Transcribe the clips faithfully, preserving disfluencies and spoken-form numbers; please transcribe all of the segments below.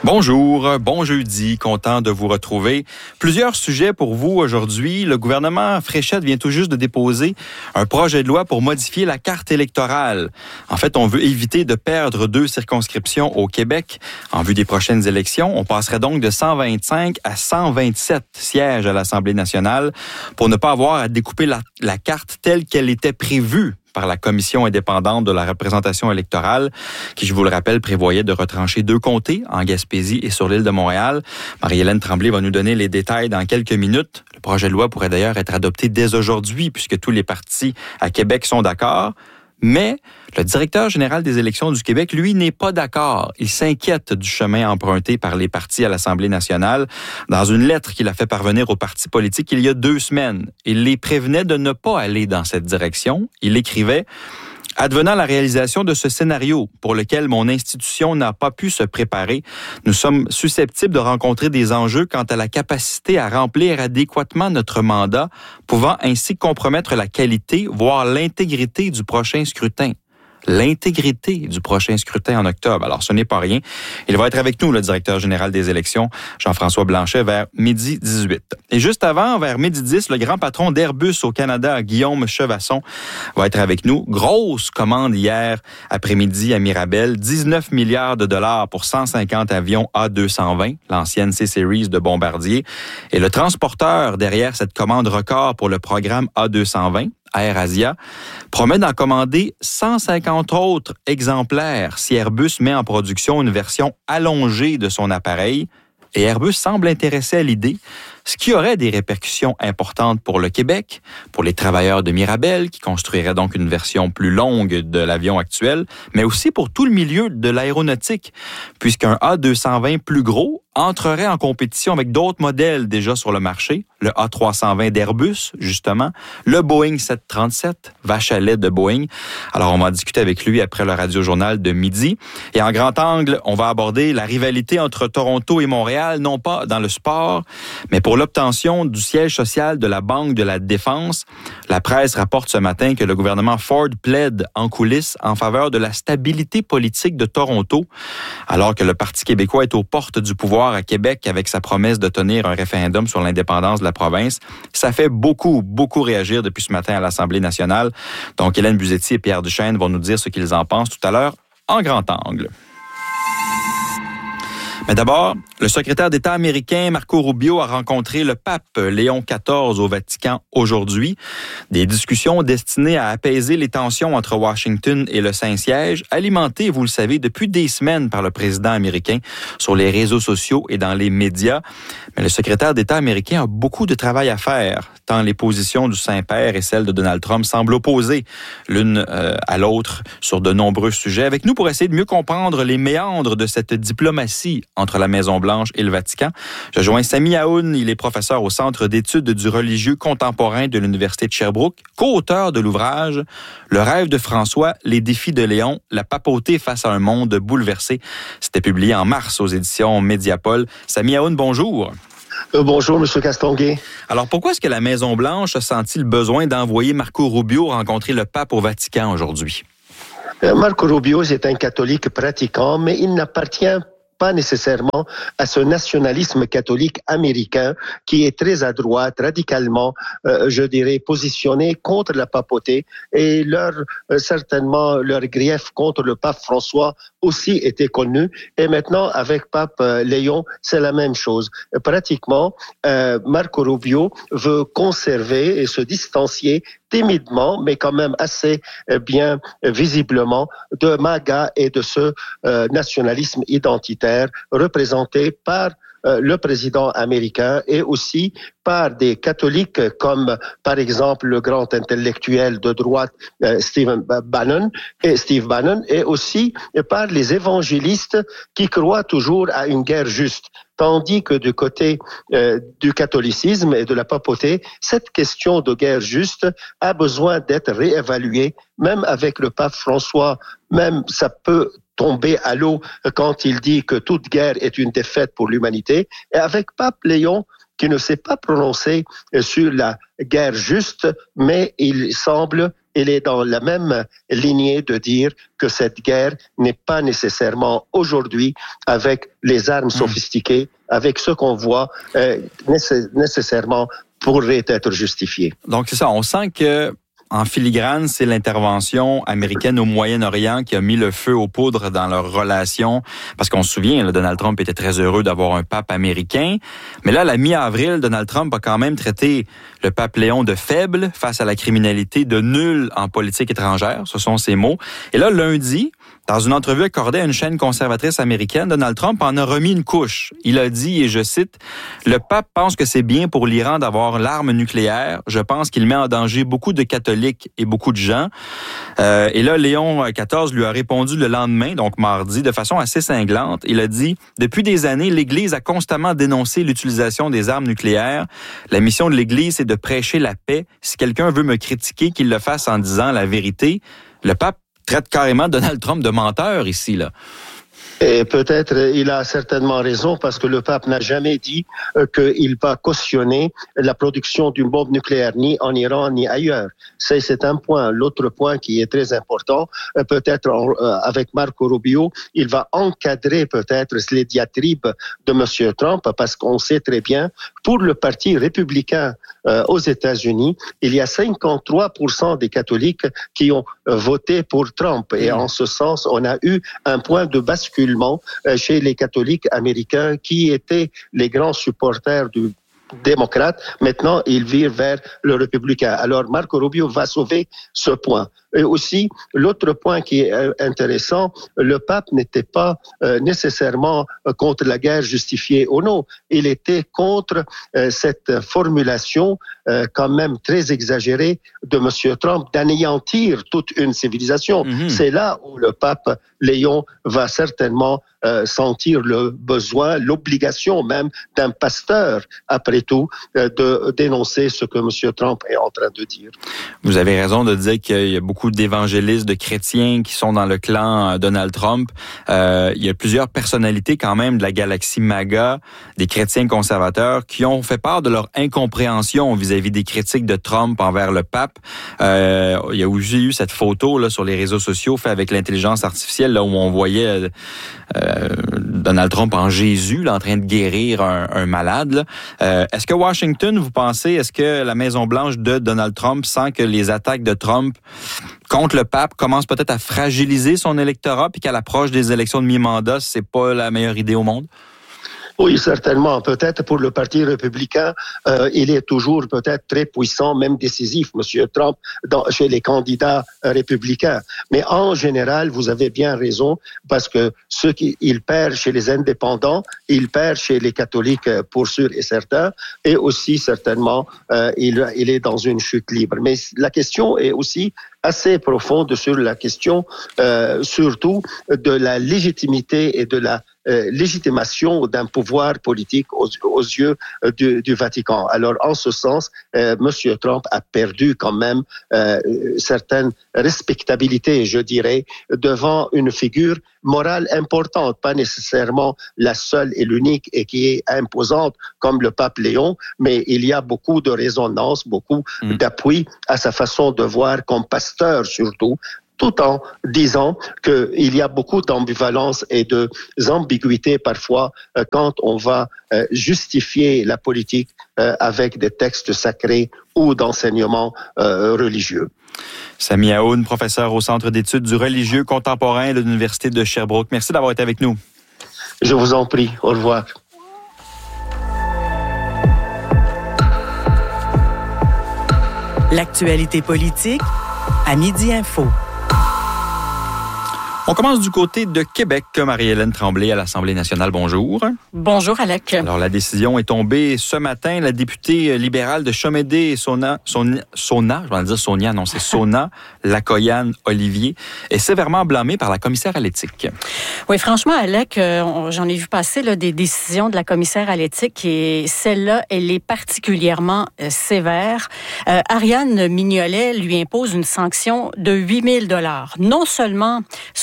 Bonjour, bon jeudi, content de vous retrouver. Plusieurs sujets pour vous aujourd'hui. Le gouvernement Fréchette vient tout juste de déposer un projet de loi pour modifier la carte électorale. En fait, on veut éviter de perdre deux circonscriptions au Québec en vue des prochaines élections. On passerait donc de cent vingt-cinq à cent vingt-sept sièges à l'Assemblée nationale pour ne pas avoir à découper la, la carte telle qu'elle était prévue par la Commission indépendante de la représentation électorale, qui, je vous le rappelle, prévoyait de retrancher deux comtés, en Gaspésie et sur l'île de Montréal. Marie-Hélène Tremblay va nous donner les détails dans quelques minutes. Le projet de loi pourrait d'ailleurs être adopté dès aujourd'hui, puisque tous les partis à Québec sont d'accord. Mais le directeur général des élections du Québec, lui, n'est pas d'accord. Il s'inquiète du chemin emprunté par les partis à l'Assemblée nationale. Dans une lettre qu'il a fait parvenir aux partis politiques il y a deux semaines, il les prévenait de ne pas aller dans cette direction. Il écrivait: « Advenant la réalisation de ce scénario pour lequel mon institution n'a pas pu se préparer, nous sommes susceptibles de rencontrer des enjeux quant à la capacité à remplir adéquatement notre mandat, pouvant ainsi compromettre la qualité, voire l'intégrité du prochain scrutin. » L'intégrité du prochain scrutin en octobre. Alors, ce n'est pas rien. Il va être avec nous, le directeur général des élections, Jean-François Blanchet, vers midi dix-huit. Et juste avant, vers midi dix, le grand patron d'Airbus au Canada, Guillaume Chevasson, va être avec nous. Grosse commande hier après-midi à Mirabel. dix-neuf milliards de dollars pour cent cinquante avions A deux cent vingt, l'ancienne C-Series de Bombardier. Et le transporteur derrière cette commande record pour le programme A deux cent vingt, AirAsia, promet d'en commander cent cinquante autres exemplaires si Airbus met en production une version allongée de son appareil. Et Airbus semble intéressé à l'idée, ce qui aurait des répercussions importantes pour le Québec, pour les travailleurs de Mirabel, qui construiraient donc une version plus longue de l'avion actuel, mais aussi pour tout le milieu de l'aéronautique, puisqu'un A deux cent vingt plus gros entrerait en compétition avec d'autres modèles déjà sur le marché, le A trois cent vingt d'Airbus, justement, le Boeing sept cent trente-sept, vache à lait de Boeing. Alors, on va discuter avec lui après le Radio-Journal de midi. Et en grand angle, on va aborder la rivalité entre Toronto et Montréal, non pas dans le sport, mais pour l'obtention du siège social de la Banque de la Défense. La presse rapporte ce matin que le gouvernement Ford plaide en coulisses en faveur de la stabilité politique de Toronto, alors que le Parti québécois est aux portes du pouvoir à Québec avec sa promesse de tenir un référendum sur l'indépendance de la province. Ça fait beaucoup, beaucoup réagir depuis ce matin à l'Assemblée nationale. Donc, Hélène Buzetti et Pierre Duchesne vont nous dire ce qu'ils en pensent tout à l'heure en grand angle. Mais d'abord, le secrétaire d'État américain Marco Rubio a rencontré le pape Léon quatorze au Vatican aujourd'hui. Des discussions destinées à apaiser les tensions entre Washington et le Saint-Siège, alimentées, vous le savez, depuis des semaines par le président américain sur les réseaux sociaux et dans les médias. Mais le secrétaire d'État américain a beaucoup de travail à faire, tant les positions du Saint-Père et celles de Donald Trump semblent opposées l'une euh, à l'autre sur de nombreux sujets. Avec nous pour essayer de mieux comprendre les méandres de cette diplomatie entre la Maison-Blanche et le Vatican, je joins Sami Aoun. Il est professeur au Centre d'études du religieux contemporain de l'Université de Sherbrooke, co-auteur de l'ouvrage « Le rêve de François, les défis de Léon, la papauté face à un monde bouleversé ». C'était publié en mars aux éditions Mediapol. Sami Aoun, bonjour. Euh, bonjour, M. Castonguay. Alors, pourquoi est-ce que la Maison-Blanche a senti le besoin d'envoyer Marco Rubio rencontrer le pape au Vatican aujourd'hui? Euh, Marco Rubio est un catholique pratiquant, mais il n'appartient pas nécessairement à ce nationalisme catholique américain qui est très à droite, radicalement, euh, je dirais, positionné contre la papauté, et leur euh, certainement leur grief contre le pape François aussi était connu. Et maintenant, avec pape euh, Léon, c'est la même chose. Pratiquement, euh, Marco Rubio veut conserver et se distancier timidement, mais quand même assez bien visiblement, de MAGA et de ce euh, nationalisme identitaire représenté par euh, le président américain et aussi par des catholiques comme, par exemple, le grand intellectuel de droite euh, Stephen Bannon et Steve Bannon, et aussi par les évangélistes qui croient toujours à une guerre juste. Tandis que du côté euh, du catholicisme et de la papauté, cette question de guerre juste a besoin d'être réévaluée, même avec le pape François, même ça peut tomber à l'eau quand il dit que toute guerre est une défaite pour l'humanité. Et avec pape Léon, qui ne s'est pas prononcé sur la guerre juste, mais il semble il est dans la même lignée de dire que cette guerre n'est pas nécessairement aujourd'hui avec les armes sophistiquées, avec ce qu'on voit euh, nécess- nécessairement pourrait être justifié. Donc c'est ça, on sent que en filigrane, c'est l'intervention américaine au Moyen-Orient qui a mis le feu aux poudres dans leurs relations. Parce qu'on se souvient, là, Donald Trump était très heureux d'avoir un pape américain. Mais là, à la mi-avril, Donald Trump a quand même traité le pape Léon de faible face à la criminalité, de nul en politique étrangère. Ce sont ses mots. Et là, lundi, dans une entrevue accordée à une chaîne conservatrice américaine, Donald Trump en a remis une couche. Il a dit, et je cite, « Le pape pense que c'est bien pour l'Iran d'avoir l'arme nucléaire. Je pense qu'il met en danger beaucoup de catholiques et beaucoup de gens. Euh, » Et là, Léon quatorze lui a répondu le lendemain, donc mardi, de façon assez cinglante. Il a dit, « Depuis des années, l'Église a constamment dénoncé l'utilisation des armes nucléaires. La mission de l'Église, c'est de prêcher la paix. Si quelqu'un veut me critiquer, qu'il le fasse en disant la vérité. » Le pape traite carrément Donald Trump de menteur ici, là. Et peut-être il a certainement raison parce que le pape n'a jamais dit euh, qu'il va cautionner la production d'une bombe nucléaire ni en Iran ni ailleurs. C'est, c'est un point. L'autre point qui est très important, euh, peut-être en, euh, avec Marco Rubio, il va encadrer peut-être les diatribes de M. Trump parce qu'on sait très bien, pour le Parti républicain euh, aux États-Unis, il y a cinquante-trois pour cent des catholiques qui ont euh, voté pour Trump. Et en ce sens, on a eu un point de bascule chez les catholiques américains qui étaient les grands supporters du démocrate. Maintenant, ils virent vers le républicain. Alors, Marco Rubio va sauver ce point. Et aussi, l'autre point qui est intéressant, le pape n'était pas euh, nécessairement contre la guerre justifiée ou non. Il était contre euh, cette formulation euh, quand même très exagérée de M. Trump d'anéantir toute une civilisation. Mm-hmm. C'est là où le pape Léon va certainement euh, sentir le besoin, l'obligation même d'un pasteur, après tout, euh, de dénoncer ce que M. Trump est en train de dire. Vous avez raison de dire qu'il y a beaucoup d'évangélistes, de chrétiens qui sont dans le clan Donald Trump. Euh, il y a plusieurs personnalités quand même de la galaxie MAGA, des chrétiens conservateurs, qui ont fait part de leur incompréhension vis-à-vis des critiques de Trump envers le pape. Euh, il y a aussi eu cette photo là sur les réseaux sociaux faite avec l'intelligence artificielle là où on voyait euh, Donald Trump en Jésus là, en train de guérir un, un malade. Là. Euh, est-ce que Washington, vous pensez, est-ce que la Maison-Blanche de Donald Trump sent que les attaques de Trump contre le pape commencent peut-être à fragiliser son électorat puis qu'à l'approche des élections de mi-mandat, c'est pas la meilleure idée au monde? Oui, certainement. Peut-être pour le Parti républicain, euh, il est toujours peut-être très puissant, même décisif, M. Trump, dans, chez les candidats républicains. Mais en général, vous avez bien raison, parce que ce qu'il perd chez les indépendants, il perd chez les catholiques pour sûr et certain, et aussi certainement, euh, il, il est dans une chute libre. Mais la question est aussi assez profonde sur la question, euh, surtout de la légitimité et de la euh, légitimation d'un pouvoir politique aux, aux yeux euh, du, du Vatican. Alors, en ce sens, euh, M. Trump a perdu quand même euh, certaine respectabilité, je dirais, devant une figure morale importante, pas nécessairement la seule et l'unique et qui est imposante comme le pape Léon, mais il y a beaucoup de résonance, beaucoup mmh. d'appui à sa façon de voir comme pasteur surtout, tout en disant qu'il y a beaucoup d'ambivalence et de ambiguïté parfois euh, quand on va euh, justifier la politique euh, avec des textes sacrés ou d'enseignement euh, religieux. Sami Aoun, professeur au Centre d'études du religieux contemporain de l'Université de Sherbrooke. Merci d'avoir été avec nous. Je vous en prie. Au revoir. L'actualité politique à Midi Info. On commence du côté de Québec. Marie-Hélène Tremblay à l'Assemblée nationale. Bonjour. Bonjour, Alec. Alors, la décision est tombée ce matin. La députée libérale de Chomédé, Sona, Sona, Sona, je vais dire Sonia, non, c'est Sona Lacoyan-Olivier, est sévèrement blâmée par la commissaire à l'éthique. Oui, franchement, Alec, euh, j'en ai vu passer là, des décisions de la commissaire à l'éthique et celle-là, elle est particulièrement euh, sévère. Euh, Ariane Mignolet lui impose une sanction de huit mille dollars. Non seulement Sona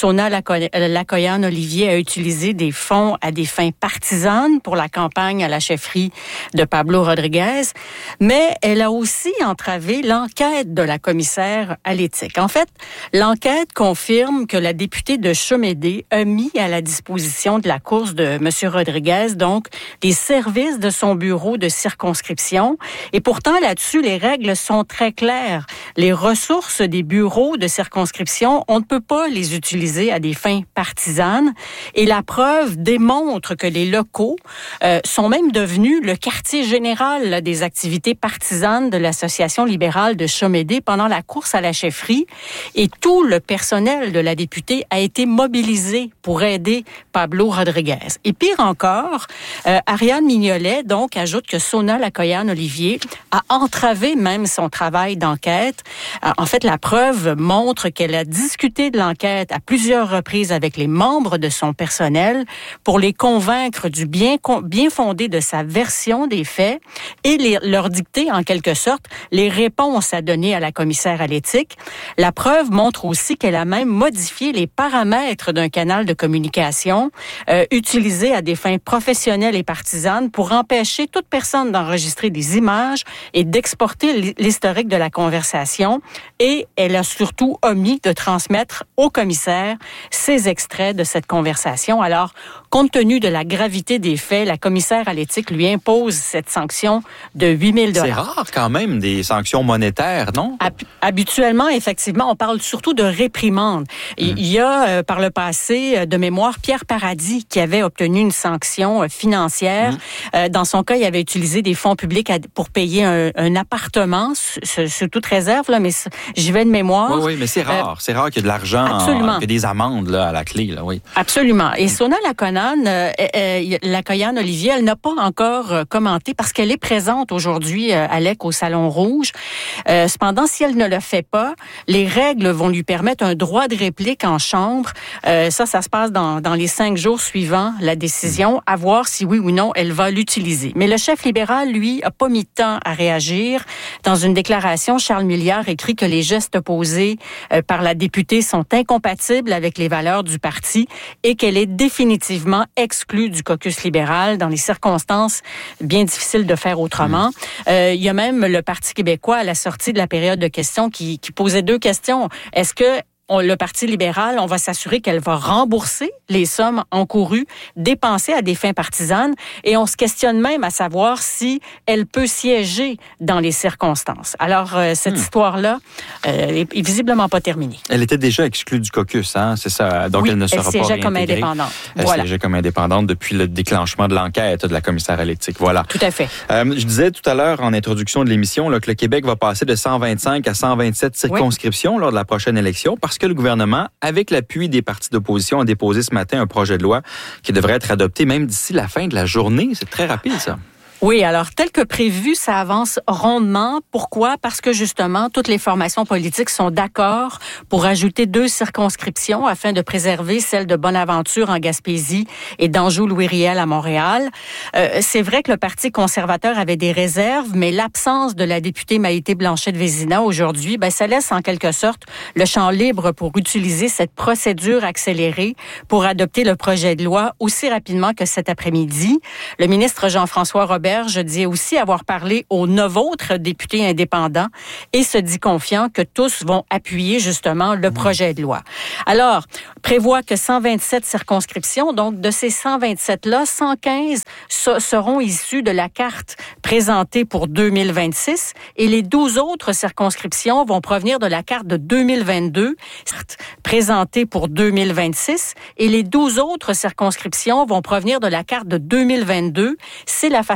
Sona Lacoyan-Olivier a utilisé des fonds à des fins partisanes pour la campagne à la chefferie de Pablo Rodriguez, mais elle a aussi entravé l'enquête de la commissaire à l'éthique. En fait, l'enquête confirme que la députée de Chomédé a mis à la disposition de la course de M. Rodriguez, donc, les services de son bureau de circonscription. Et pourtant, là-dessus, les règles sont très claires. Les ressources des bureaux de circonscription, on ne peut pas les utiliser à des fins partisanes. Et la preuve démontre que les locaux euh, sont même devenus le quartier général là, des activités partisanes de l'Association libérale de Chomédé pendant la course à la chefferie. Et tout le personnel de la députée a été mobilisé pour aider Pablo Rodriguez. Et pire encore, euh, Ariane Mignolet, donc, ajoute que Sona Lacoyan-Olivier a entravé même son travail d'enquête. Euh, en fait, la preuve montre qu'elle a discuté de l'enquête à plusieurs reprises avec les membres de son personnel pour les convaincre du bien, bien fondé de sa version des faits et les, leur dicter, en quelque sorte, les réponses à donner à la commissaire à l'éthique. La preuve montre aussi qu'elle a même modifié les paramètres d'un canal de communication euh, utilisé à des fins professionnelles et partisanes pour empêcher toute personne d'enregistrer des images et d'exporter l'historique de la conversation. Et elle a surtout omis de transmettre au commissaire ces extraits de cette conversation. Alors, compte tenu de la gravité des faits, la commissaire à l'éthique lui impose cette sanction de huit mille dollars. C'est rare quand même, des sanctions monétaires, non? Hab- habituellement, effectivement, on parle surtout de réprimande. Mmh. Il y a, euh, par le passé, de mémoire, Pierre Paradis qui avait obtenu une sanction euh, financière. Mmh. Euh, dans son cas, il avait utilisé des fonds publics à, pour payer un, un appartement, sous toute réserve, là, mais j'y vais de mémoire. Oui, oui, mais c'est rare. Euh, c'est rare qu'il y ait de l'argent, absolument. qu'il y ait des amendes là, à la clé. Là, oui. Absolument. Et Sona Lacoyan, euh, euh, Lacoyan-Olivier, elle n'a pas encore euh, commenté parce qu'elle est présente aujourd'hui euh, à L E C au Salon Rouge. Euh, cependant, si elle ne le fait pas, les règles vont lui permettre un droit de réplique en chambre. Euh, ça, ça se passe dans, dans les cinq jours suivant la décision, à voir si oui ou non elle va l'utiliser. Mais le chef libéral, lui, a pas mis de temps à réagir. Dans une déclaration, Charles Milliard écrit que les gestes posés euh, par la députée sont incompatibles avec les valeurs du parti et qu'elle est définitivement exclue du caucus libéral dans les circonstances bien difficiles de faire autrement. Mmh. Euh, il y a même le Parti québécois à la sortie de la période de questions qui, qui posait deux questions. Est-ce que On, le Parti libéral, on va s'assurer qu'elle va rembourser les sommes encourues, dépensées à des fins partisanes, et on se questionne même à savoir si elle peut siéger dans les circonstances. Alors, euh, cette hmm. histoire-là euh, est, est visiblement pas terminée. Elle était déjà exclue du caucus, hein, c'est ça. Donc, oui, elle ne sera elle pas siégeait comme indépendante. Elle voilà. siégeait comme indépendante depuis le déclenchement de l'enquête de la commissaire à l'éthique. Voilà. Tout à fait. Euh, je disais tout à l'heure en introduction de l'émission là, que le Québec va passer de cent vingt-cinq à cent vingt-sept circonscriptions oui. lors de la prochaine élection parce que le gouvernement, avec l'appui des partis d'opposition, a déposé ce matin un projet de loi qui devrait être adopté même d'ici la fin de la journée. C'est très rapide, ça. Oui, alors tel que prévu, ça avance rondement. Pourquoi? Parce que justement, toutes les formations politiques sont d'accord pour ajouter deux circonscriptions afin de préserver celle de Bonaventure en Gaspésie et d'Anjou-Louis-Riel à Montréal. Euh, c'est vrai que le Parti conservateur avait des réserves, mais l'absence de la députée Maïté Blanchette-Vézina aujourd'hui, ben, ça laisse en quelque sorte le champ libre pour utiliser cette procédure accélérée pour adopter le projet de loi aussi rapidement que cet après-midi. Le ministre Jean-François Robert je dis aussi avoir parlé aux neuf autres députés indépendants et se dit confiant que tous vont appuyer justement le projet de loi. Alors, prévoit que cent vingt-sept circonscriptions, donc de ces cent vingt-sept-là, cent quinze so- seront issues de la carte présentée pour deux mille vingt-six et les douze autres circonscriptions vont provenir de la carte de deux mille vingt-deux, présentée pour deux mille vingt-six et les douze autres circonscriptions vont provenir de la carte de deux mille vingt-deux. C'est la façon